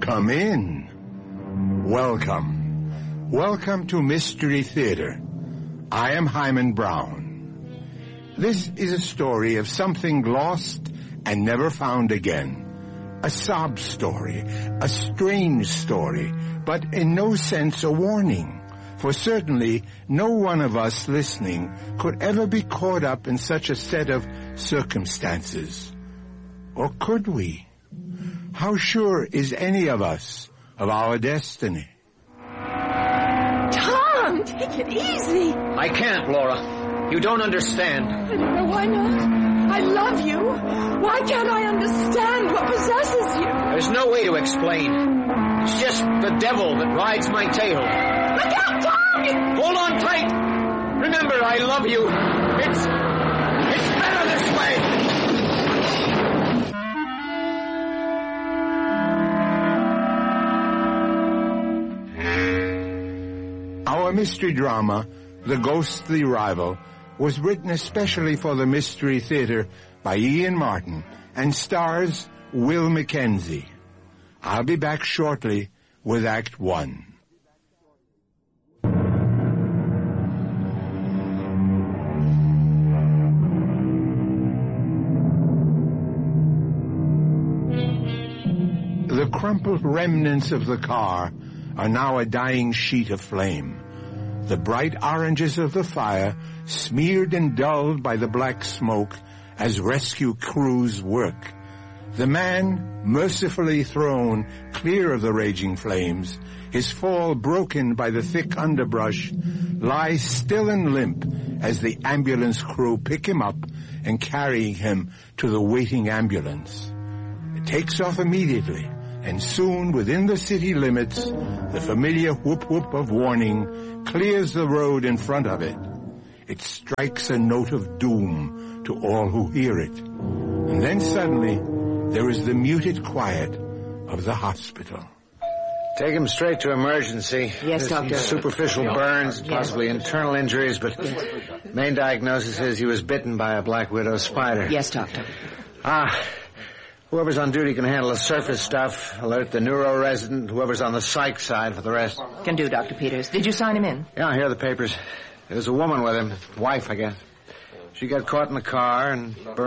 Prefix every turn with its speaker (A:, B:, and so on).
A: Come in. Welcome. Welcome to Mystery Theater. I am Hyman Brown. This is a story of something lost and never found again. A sob story, a strange story, but in no sense a warning. For certainly no one of us listening could ever be caught up in such a set of circumstances. Or could we? How sure is any of us of our destiny?
B: Tom, take it easy.
C: I can't, Laura. You don't understand.
B: I don't know why not. I love you. Why can't I understand what possesses you?
C: There's no way to explain. It's just the devil that rides my tail.
B: Look out, Tom!
C: Hold on tight. Remember, I love you. It's better this way.
A: Our mystery drama, The Ghostly Rival, was written especially for the Mystery Theater by Ian Martin and stars Will Mackenzie. I'll be back shortly with Act 1. The crumpled remnants of the car are now a dying sheet of flame. The bright oranges of the fire smeared and dulled by the black smoke as rescue crews work. The man, mercifully thrown clear of the raging flames, his fall broken by the thick underbrush, lies still and limp as the ambulance crew pick him up and carry him to the waiting ambulance. It takes off immediately, and soon within the city limits, the familiar whoop-whoop of warning clears the road in front of it. It strikes a note of doom to all who hear it. And then suddenly, there is the muted quiet of the hospital.
C: Take him straight to emergency.
B: Yes, Doctor.
C: Superficial burns, possibly internal injuries, but main diagnosis is he was bitten by a black widow spider.
B: Yes, Doctor.
C: Whoever's on duty can handle the surface stuff. Alert the neuro resident. Whoever's on the psych side for the rest.
B: Can do, Dr. Peters. Did you sign him in?
C: Yeah, here are the papers. There's a woman with him. Wife, I guess. She got caught in the car and burned